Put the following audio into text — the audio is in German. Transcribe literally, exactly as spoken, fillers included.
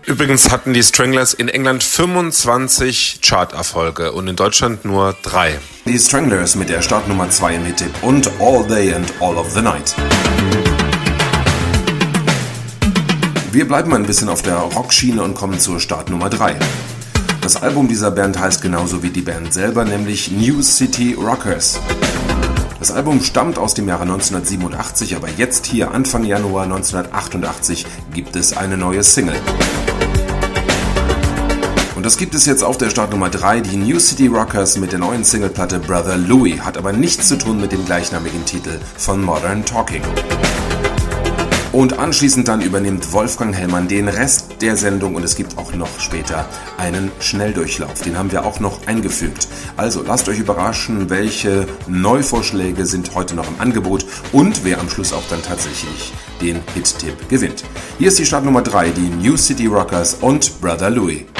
Übrigens hatten die Stranglers in England fünfundzwanzig Charterfolge und in Deutschland nur drei. Die Stranglers mit der Startnummer zwei im Hit-Tipp und All Day and All of the Night. Wir bleiben ein bisschen auf der Rockschiene und kommen zur Startnummer drei. Das Album dieser Band heißt genauso wie die Band selber, nämlich New City Rockers. Das Album stammt aus dem Jahre neunzehnhundertsiebenundachtzig, aber jetzt hier Anfang Januar neunzehnhundertachtundachtzig gibt es eine neue Single. Und das gibt es jetzt auf der Startnummer drei, die New City Rockers mit der neuen Singleplatte Brother Louie, hat aber nichts zu tun mit dem gleichnamigen Titel von Modern Talking. Und anschließend dann übernimmt Wolfgang Hellmann den Rest der Sendung und es gibt auch noch später einen Schnelldurchlauf. Den haben wir auch noch eingefügt. Also lasst euch überraschen, welche Neuvorschläge sind heute noch im Angebot und wer am Schluss auch dann tatsächlich den Hit-Tipp gewinnt. Hier ist die Startnummer drei, die New City Rockers und Brother Louie.